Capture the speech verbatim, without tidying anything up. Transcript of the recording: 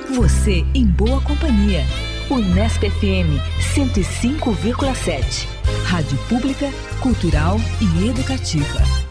Você em boa companhia. Unesp F M cento e cinco vírgula sete. Rádio pública, cultural e educativa.